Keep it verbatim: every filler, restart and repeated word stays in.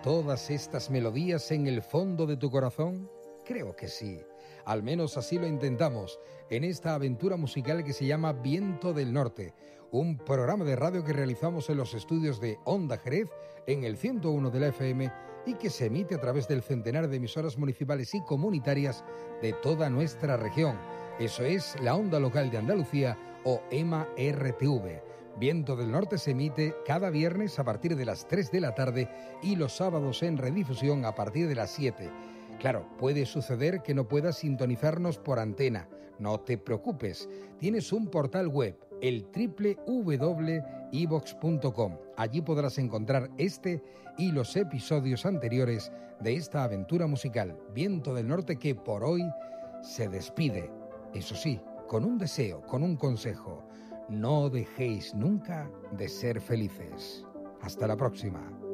todas estas melodías en el fondo de tu corazón? Creo que sí. Al menos así lo intentamos en esta aventura musical que se llama Viento del Norte, un programa de radio que realizamos en los estudios de Onda Jerez en el ciento uno de la F M y que se emite a través del centenar de emisoras municipales y comunitarias de toda nuestra región. Eso es la Onda Local de Andalucía o EMA R T V. Viento del Norte se emite cada viernes a partir de las tres de la tarde y los sábados en redifusión a partir de las siete. Claro, puede suceder que no puedas sintonizarnos por antena. No te preocupes, tienes un portal web, el doble u doble u doble u punto i vox punto com. Allí podrás encontrar este y los episodios anteriores de esta aventura musical, Viento del Norte, que por hoy se despide. Eso sí, con un deseo, con un consejo. No dejéis nunca de ser felices. Hasta la próxima.